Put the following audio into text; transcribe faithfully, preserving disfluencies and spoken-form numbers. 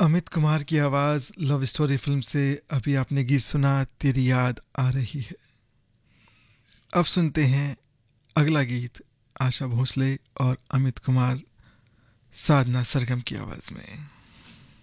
अमित कुमार की आवाज़ love story film से अभी आपने गीत सुना तेरी याद आ रही है। अब सुनते हैं अगला गीत आशा भोसले और अमित कुमार साधना सरगम की आवाज़ में।